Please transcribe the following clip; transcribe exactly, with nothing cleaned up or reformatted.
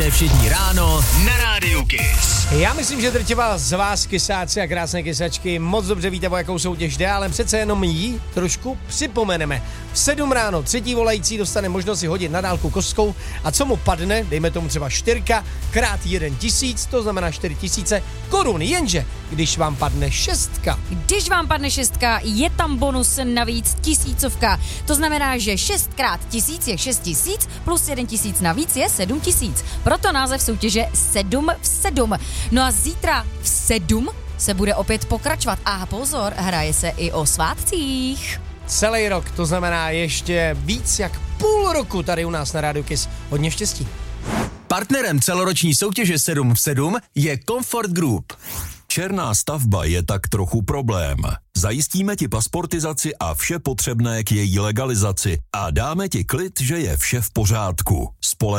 Každé všední ráno na Rádiu Kiss. Já myslím, že drtivá z vás, kysáci a krásné kysačky, moc dobře víte, o jakou soutěž jde, ale přece jenom jí trošku připomeneme. V sedm ráno třetí volající dostane možnost si hodit na dálku kostkou a co mu padne, dejme tomu třeba čtyřka, krát jeden tisíc, to znamená čtyři tisíce korun, jenže když vám padne šestka. Když vám padne šestka, je tam bonus navíc tisícovka. To znamená, že šest krát tisíc je šest tisíc, plus jeden tisíc navíc je sedm tisíc. Proto název soutěže sedm v sedm. No a zítra v sedm se bude opět pokračovat. A pozor, hraje se i o svátcích. Celý rok, to znamená ještě víc jak půl roku tady u nás na Rádiu Kiss. Hodně štěstí. Partnerem celoroční soutěže sedm v sedm je Comfort Group. Černá stavba je tak trochu problém. Zajistíme ti pasportizaci a vše potřebné k její legalizaci a dáme ti klid, že je vše v pořádku. Spole